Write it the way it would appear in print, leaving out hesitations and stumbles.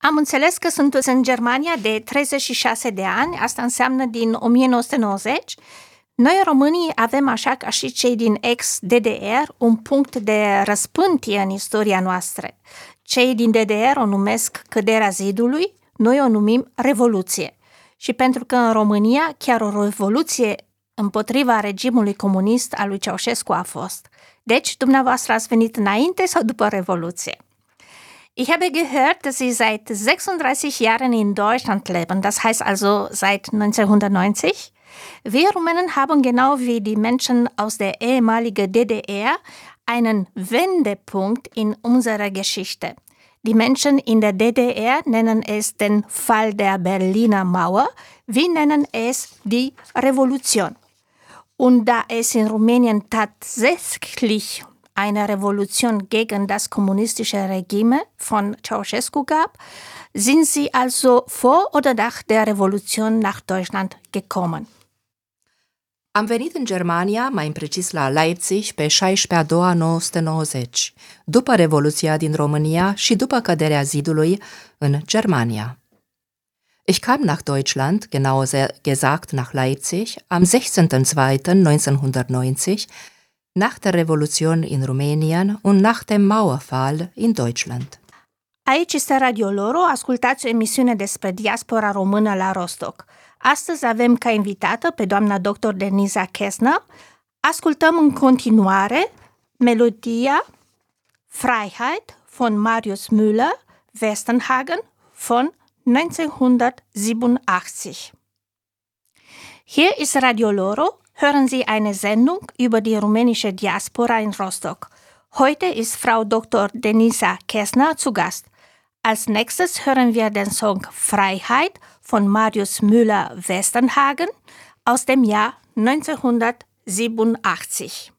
Am înțeles că sunteți în Germania de 36 de ani, asta înseamnă din 1990. Noi românii avem, așa ca și cei din ex-DDR, un punct de răspântie în istoria noastră. Cei din DDR o numesc căderea zidului, noi o numim Revoluție. Și pentru că în România chiar o revoluție împotriva regimului comunist al lui Ceaușescu a fost. Deci, dumneavoastră ați venit înainte sau după Revoluție? Ich habe gehört, dass Sie seit 36 Jahren in Deutschland leben, das heißt also seit 1990. Wir Rumänen haben genau wie die Menschen aus der ehemaligen DDR einen Wendepunkt in unserer Geschichte. Die Menschen in der DDR nennen es den Fall der Berliner Mauer, wir nennen es die Revolution. Und da es in Rumänien tatsächlich eine Revolution gegen das kommunistische Regime von Ceaușescu gab, sind Sie also vor oder nach der Revolution nach Deutschland gekommen? Am venit în Germania, mai precis la Leipzig, pe 16/2/1990, după Revoluția din România și după căderea zidului în Germania. Ich kam nach Deutschland, genauer gesagt nach Leipzig, am 16.02.1990, nach der Revolution in Rumänien und nach dem Mauerfall in Deutschland. Aici este Radio Loro, ascultați o emisiune despre diaspora română la Rostock. Astăzi avem ca invitată pe doamna dr. Denisa Kästner. Ascultăm în continuare melodia Freiheit von Marius Müller, Westernhagen von 1987. Hier ist Radio Loro. Hören Sie eine Sendung über die rumänische Diaspora in Rostock. Heute ist Frau Dr. Denisa Kästner zu Gast. Als nächstes hören wir den Song Freiheit von Marius Müller-Westernhagen aus dem Jahr 1987.